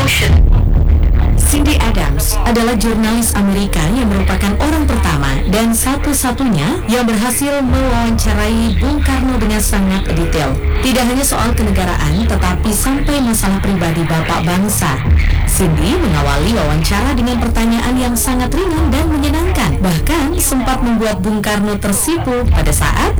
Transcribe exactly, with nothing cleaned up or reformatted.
Cindy Adams adalah jurnalis Amerika yang merupakan orang pertama dan satu-satunya yang berhasil mewawancarai Bung Karno dengan sangat detail. Tidak hanya soal kenegaraan, tetapi sampai masalah pribadi Bapak Bangsa. Cindy mengawali wawancara dengan pertanyaan yang sangat ringan dan menyenangkan. Bahkan sempat membuat Bung Karno tersipu pada saat